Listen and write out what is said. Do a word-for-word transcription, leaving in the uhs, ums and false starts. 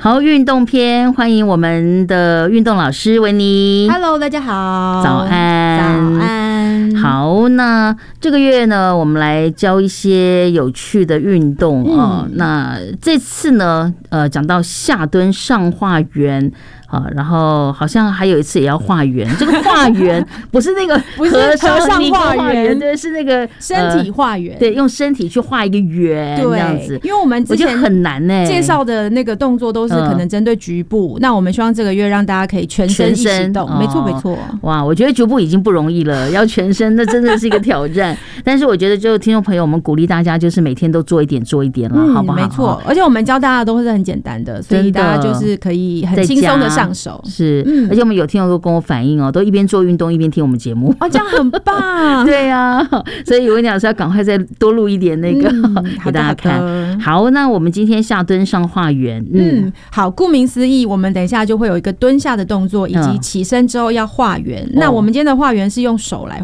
好，运动篇，欢迎我们的运动老师维尼。 Hello， 大家好， 早安， 早安。 好，那这个月呢，我们来教一些有趣的运动啊、嗯。那这次呢，呃，讲到下蹲上画圆。啊，然后好像还有一次也要画圆，这个画圆不是那个不是和尚画圆， 对，是那个身体画圆、呃， 对，用身体去画一个圆，这样子。 因为我们之前很难呢， 介绍的那个动作都是可能针对局部、嗯，那我们希望这个月让大家可以全身一起动，没错没错。 哇，我觉得局部已经不容易了，要全身那真的是一个挑战。但是我觉得，就听众朋友，我们鼓励大家就是每天都做一点，做一点了、嗯，好不好？ 没错，而且我们教大家都是很简单的，所以大家就是可以很轻松的上手。 是、嗯，而且我们有听众都跟我反映哦，都一边做运动一边听我们节目， 哦，这样很棒。 对呀、啊，所以维尼老师要赶快再多录一点那个、嗯、给大家看。好，那我们今天下蹲上画圆，嗯， 嗯好，顾名思义，我们等一下就会有一个蹲下的动作，以及起身之后要画圆。嗯、那我们今天的画圆是用手来